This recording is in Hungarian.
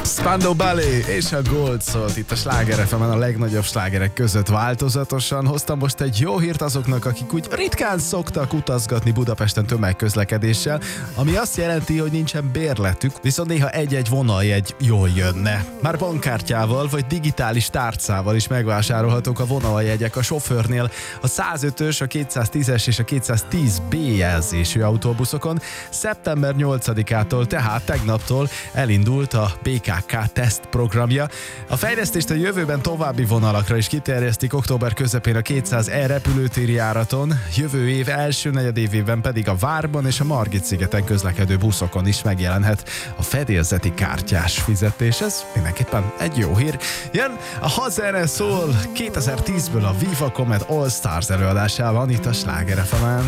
Spandau Ballet és a Gold szólt itt a Sláger FM-en a legnagyobb slágerek között változatosan. Hoztam most egy jó hírt azoknak, akik úgy ritkán szoktak utazgatni Budapesten tömegközlekedéssel, ami azt jelenti, hogy nincsen bérletük, viszont néha egy-egy vonaljegy jól jönne. Már bankkártyával vagy digitális tárcával is megvásárolhatók a vonaljegyek a sofőrnél a 105-ös, a 210-es és a 210B jelzésű autóbuszokon. Szeptember 8-ától, tehát tegnaptól elindult a BKK teszt programja. A fejlesztést a jövőben további vonalakra is kiterjesztik, október közepén a 200E repülőtéri járaton, jövő év első negyedévében pedig a Várban és a Margit-szigeten közlekedő buszokon is megjelenhet a fedélzeti kártyás fizetés. Ez mindenképpen egy jó hír. Jön a Ha zene szól 2010-ből a Viva Comet All Stars előadásában itt a Sláger FM-en.